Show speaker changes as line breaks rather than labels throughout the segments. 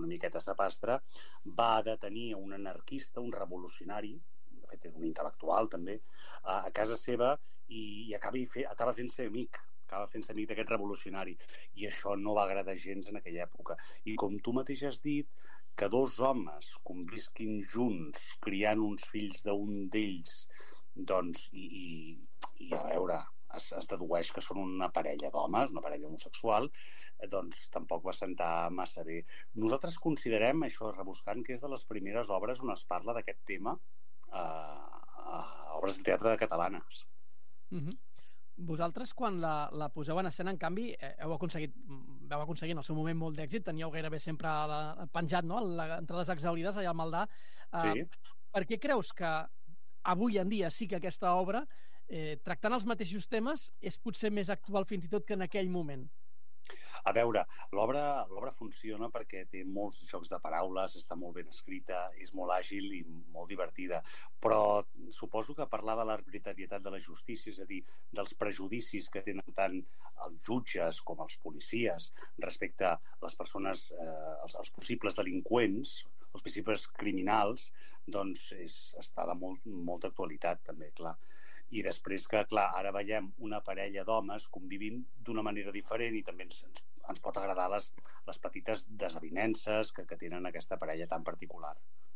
una miqueta sapastre, va detenir un anarquista, un revolucionari, de fet és un intel·lectual també, a casa seva i acaba fent-se amic d'aquest revolucionari, i això no va agradar gens en aquella època. I com tu mateix has dit, que dos homes convisquin junts criant uns fills d'un d'ells, doncs, i a veure, es dedueix que són una parella d'homes, una parella homosexual, doncs tampoc va sentar massa bé. Nosaltres considerem, això rebuscant, que és de les primeres obres on es parla d'aquest tema a obres de teatre catalanes.
Vosaltres, quan la poseu en escena, en canvi, vau aconseguir en el seu moment molt d'èxit, teníeu gairebé sempre penjat, no?, entrades exaurides allà al Maldà.
Sí.
Per què creus que avui en dia sí que aquesta obra, tractant els mateixos temes, és potser més actual fins i tot que en aquell moment?
A veure, l'obra funciona perquè té molts jocs de paraules, està molt ben escrita, és molt àgil i molt divertida, però suposo que parlar de l'arbitrarietat de la justícia, és a dir, dels prejudicis que tenen tant els jutges com els policies respecte a les persones, els possibles delinqüents, els possibles criminals, doncs està de molta actualitat també, clar. I després que, clar, ara veiem una parella d'homes convivint d'una manera diferent i també ens pot agradar les petites desavinences que tenen aquesta parella tan particular.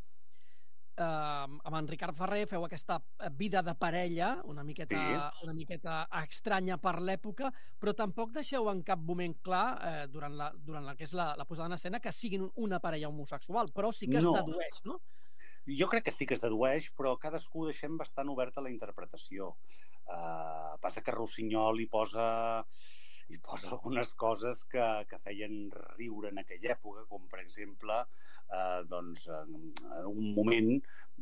Amb en Ricard Ferrer feu aquesta vida de parella una miqueta estranya per l'època, però tampoc deixeu en cap moment clar durant la que és la posada en escena que siguin una parella homosexual, però sí que es dedueix, no?
Jo crec que sí que es dedueix, però cadascú deixem bastant oberta la interpretació. Passa que Rossinyol hi posa algunes coses que feien riure en aquella època, com per exemple, doncs, en un moment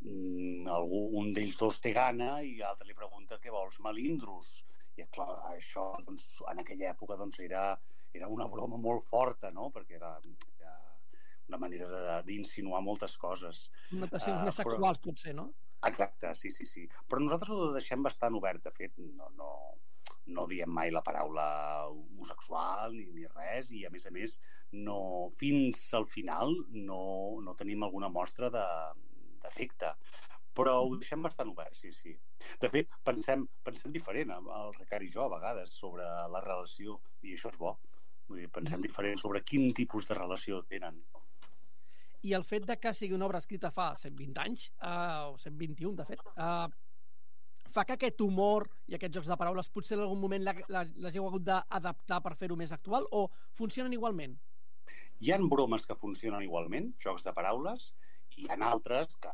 un d'ells dos té gana i l'altre li pregunta què vols, melindros? I clar, això doncs, en aquella època doncs, era una broma molt forta, no? Perquè era una manera d'insinuar moltes coses.
Notacions més sexuals, potser, no?
Exacte, sí. Però nosaltres ho deixem bastant obert, de fet, no diem mai la paraula homosexual ni res, i a més, fins al final no tenim alguna mostra d'afecte. Però ho deixem bastant obert, sí. De fet, pensem diferent, el Ricard i jo, a vegades, sobre la relació, i això és bo. Vull dir, pensem diferent sobre quin tipus de relació tenen.
I el fet de que sigui una obra escrita fa 120 anys, o 121, de fet, fa que aquest humor i aquests jocs de paraules potser en algun moment les heu hagut d'adaptar per fer-ho més actual, o funcionen igualment?
Hi ha bromes que funcionen igualment, jocs de paraules, i hi ha altres que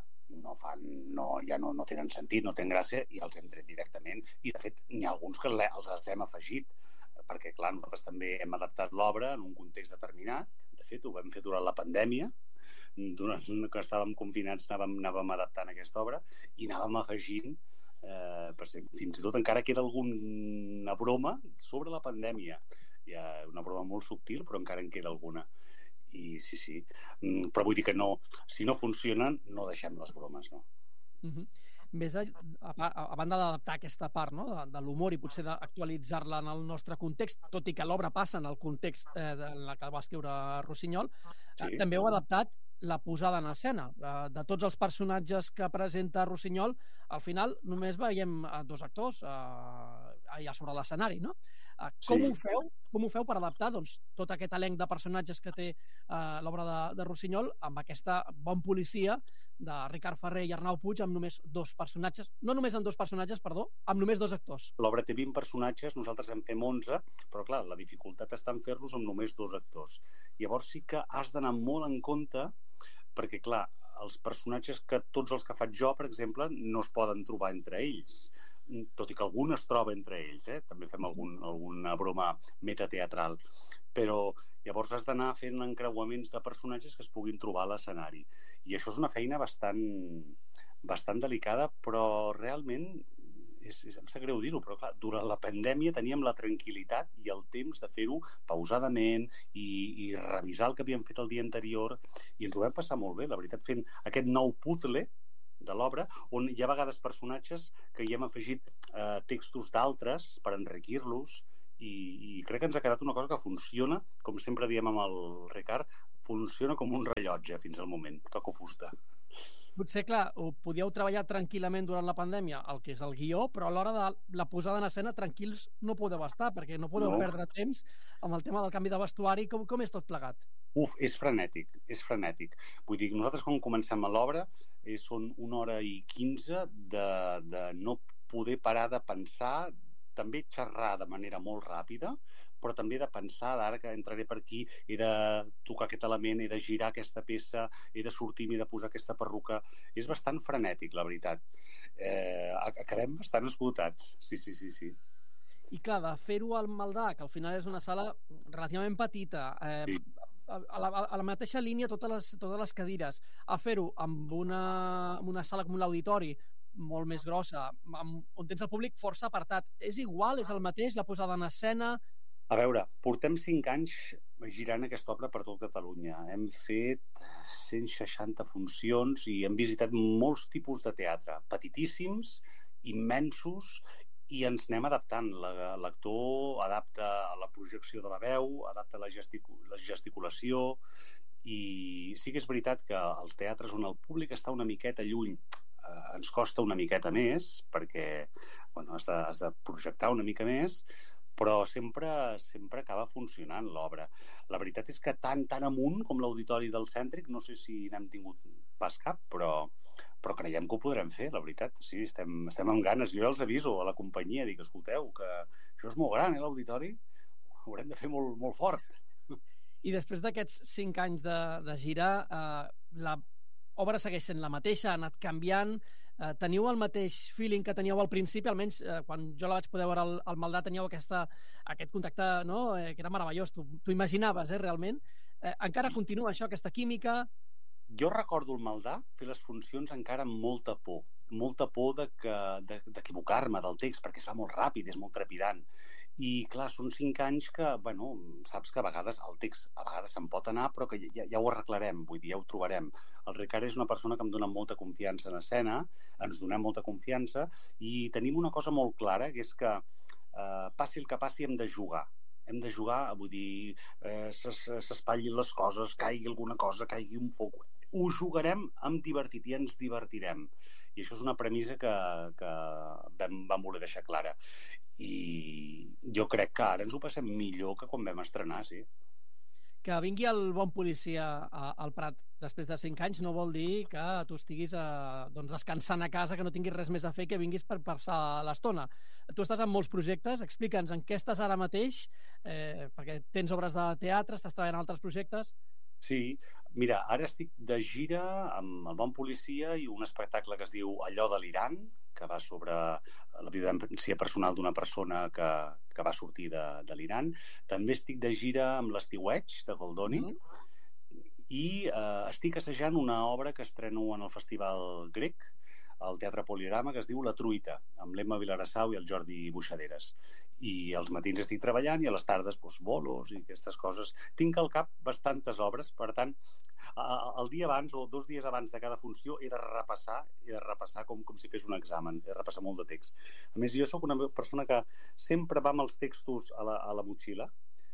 ja no tenen sentit, no tenen gràcia, i els hem tret directament, i de fet n'hi ha alguns que els hem afegit, perquè clar, nosaltres també hem adaptat l'obra en un context determinat. De fet, ho vam fer durant la pandèmia, durant que estàvem confinats anàvem adaptant aquesta obra i anàvem afegint, fins i tot encara queda alguna broma sobre la pandèmia. Hi ha una broma molt subtil, però encara en queda alguna. I sí. Però vull dir que no, si no funcionen, no deixem les bromes, no.
Més a banda d'adaptar aquesta part, no?, de l'humor i potser d'actualitzar-la en el nostre context, tot i que l'obra passa en el context en el que va escriure Rossinyol, també heu adaptat la posada en escena. De tots els personatges que presenta Rossinyol, al final només veiem dos actors allà sobre l'escenari, no? Com ho feu per adaptar tot aquest elenc de personatges que té l'obra de Rossinyol amb aquesta bon policia de Ricard Ferrer i Arnau Puig amb només dos personatges, amb només dos actors?
L'obra té 20 personatges, nosaltres en fem 11, però clar, la dificultat està en fer-los amb només dos actors. Llavors sí que has d'anar molt en compte, perquè clar, els personatges tots els que faig jo, per exemple, no es poden trobar entre ells, tot i que algun es troba entre ells, també fem alguna broma metateatral, però llavors has d'anar fent encreuaments de personatges que es puguin trobar a l'escenari, i això és una feina bastant delicada, però realment em sap greu dir-ho, però clar, durant la pandèmia teníem la tranquil·litat i el temps de fer-ho pausadament i revisar el que havíem fet el dia anterior, i ens ho vam passar molt bé, la veritat, fent aquest nou puzzle de l'obra, on hi ha a vegades personatges que hi hem afegit textos d'altres per enriquir-los, i crec que ens ha quedat una cosa que funciona, com sempre diem amb el Ricard, funciona com un rellotge fins al moment. Toco fusta.
Potser, clar, ho podíeu treballar tranquil·lament durant la pandèmia, el que és el guió, però a l'hora de la posada en escena tranquils no podeu estar, perquè no podeu perdre temps amb el tema del canvi de vestuari. Com és tot plegat?
És frenètic, és frenètic. Vull dir, nosaltres quan comencem a l'obra són 1 hora i 15 de no poder parar de pensar, també xerrar de manera molt ràpida, però també de pensar, ara que entraré per aquí, he de tocar aquest element, he de girar aquesta peça, he de sortir, m'he de posar aquesta perruca. És bastant frenètic, la veritat. Acabem bastant esgotats, sí.
I clar, de fer-ho al Maldà, que al final és una sala relativament petita,
Sí.
a la mateixa línia totes les cadires, a fer-ho amb una sala com l'auditori, molt més grossa, on tens el públic força apartat. És igual, és el mateix, la posada en escena?
A veure, portem 5 anys girant aquesta obra per tot Catalunya. Hem fet 160 funcions i hem visitat molts tipus de teatre, petitíssims, immensos, i ens anem adaptant. L'actor adapta a la projecció de la veu, adapta la gesticulació, i sí que és veritat que els teatres on el públic està una miqueta lluny ens costa una miqueta més, perquè has de projectar una mica més, però sempre acaba funcionant l'obra. La veritat és que tan amunt com l'auditori del Cèntric, no sé si n'hem tingut pas cap, però creiem que ho podrem fer, la veritat. Sí, estem amb ganes. Jo ja els aviso a la companyia, dic, escolteu, que això és molt gran, l'auditori? Ho haurem de fer molt, molt fort.
I després d'aquests 5 anys de girar, l'obra segueix sent la mateixa, ha anat canviant. Teniu el mateix feeling que teníeu al principi, almenys quan jo la vaig poder veure al Maldà teníeu aquest contacte, no? Que era meravellós, t'ho imaginaves, realment. Encara continua això, aquesta química?
Jo recordo el Maldà fer les funcions encara amb molta por d'equivocar-me del text, perquè es fa molt ràpid, és molt trepidant. I clar, són 5 anys que, saps que a vegades el text se'n pot anar, però que ja ho arreglarem, vull dir, ja ho trobarem. El Ricard és una persona que em dona molta confiança en escena, ens donem molta confiança, i tenim una cosa molt clara, que és que passi el que passi hem de jugar. Hem de jugar, vull dir, s'espatllin les coses, caigui alguna cosa, caigui un foc. Ho jugarem amb divertit i ens divertirem. I això és una premissa que vam voler deixar clara. I jo crec que ara ens ho passem millor que quan vam estrenar, sí.
Que vingui el Bon Policia al Prat després de 5 anys no vol dir que tu estiguis descansant a casa, que no tinguis res més a fer, que vinguis per passar l'estona. Tu estàs en molts projectes, explica'ns en què estàs ara mateix, perquè tens obres de teatre, estàs treballant en altres projectes.
Sí, mira, ara estic de gira amb el Bon Policia i un espectacle que es diu Allò de l'Iran, que va sobre la vivència personal d'una persona que va sortir de l'Iran. També estic de gira amb l'Estiueig, de Goldoni, i estic assajant una obra que estreno en el Festival Grec, al Teatre Poliorama, que es diu La Truita, amb l'Emma Vilarassau i el Jordi Buixaderes. I als matins estic treballant i a les tardes bolos i aquestes coses. Tinc al cap bastantes obres, per tant, el dia abans o 2 dies abans de cada funció he de repassar com si fes un examen, he de repassar molt de text. A més, jo sóc una persona que sempre va amb els textos a la motxilla,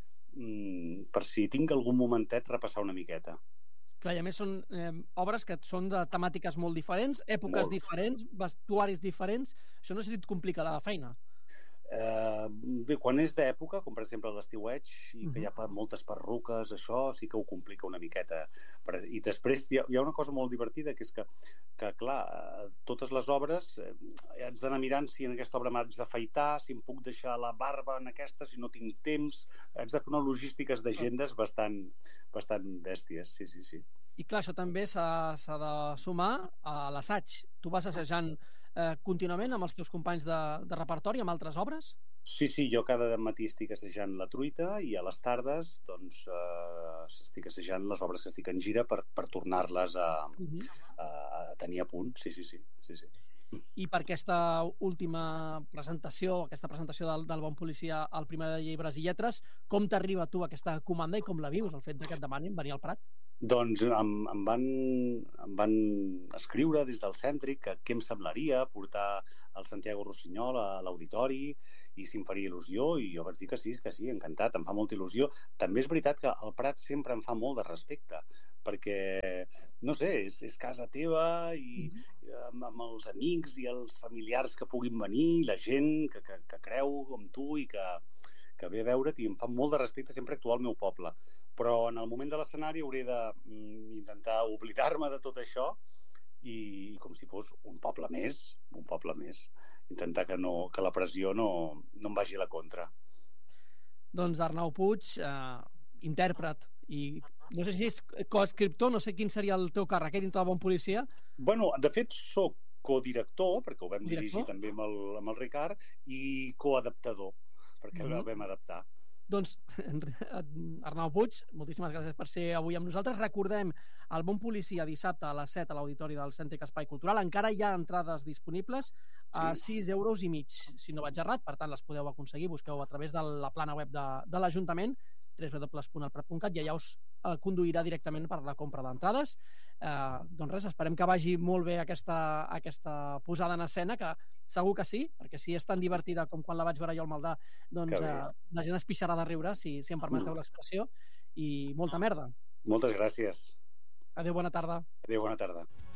per si tinc algun momentet repassar una miqueta.
Clar, i a més són obres que són de temàtiques molt diferents, èpoques diferents, vestuaris diferents. Això no sé si et complica la feina.
Bé, quan és d'època, com per exemple l'Estiueig, i que hi ha moltes perruques, això sí que ho complica una miqueta. I després hi ha una cosa molt divertida, que és que clar, totes les obres haig d'anar mirant si en aquesta obra m'haig d'afaitar, si em puc deixar la barba en aquesta, si no tinc temps. Haig de fer unes logístiques d'agendes bastant bèsties, sí.
I clar, això també s'ha de sumar a l'assaig. Tu vas assajant contínuament amb els teus companys de repertori, amb altres obres?
Sí, jo cada matí estic assajant La Truita i a les tardes doncs estic assajant les obres que estic en gira per tornar-les a tenir a punt, sí.
I per aquesta última presentació, del Bon Policia al Primer de Llibres i Lletres, com t'arriba a tu aquesta comanda i com la vius, el fet que et demanin venir al Prat?
Doncs em van escriure des del Cèntric que què em semblaria portar el Santiago Rossinyol a l'auditori i si em faria il·lusió, i jo vaig dir que sí, encantat, em fa molta il·lusió. També és veritat que el Prat sempre em fa molt de respecte, perquè, no sé, és casa teva i amb els amics i els familiars que puguin venir, la gent que creu com tu i que ve a veure't, i em fa molt de respecte sempre actuar al meu poble. Però en el moment de l'escenari hauré d'intentar oblidar-me de tot això i com si fos un poble més, intentar que la pressió no em vagi a la contra.
Doncs Arnau Puig, intèrpret i no sé si és coescriptor, no sé quin seria el teu càrrec dintre de Bon Policia.
Bueno, de fet soc codirector, perquè ho vam dirigir també amb el Ricard, i coadaptador, perquè el vam adaptar.
Doncs, Arnau Puig, moltíssimes gràcies per ser avui amb nosaltres. Recordem, el Bon Policia dissabte a les 7 a l'Auditori del Cèntric Espai Cultural. Encara hi ha entrades disponibles a 6,5 €, si no vaig errat. Per tant, les podeu aconseguir. Busqueu a través de la plana web de l'Ajuntament, www.alprat.cat, i allà us conduirà directament per la compra d'entrades. Doncs res, esperem que vagi molt bé aquesta posada en escena, que segur que sí, perquè si és tan divertida com quan la vaig veure jo al Maldà, doncs la gent es pixarà de riure, si em permeteu l'expressió, i molta merda.
Moltes gràcies.
Adéu, bona tarda.
Adéu, bona tarda.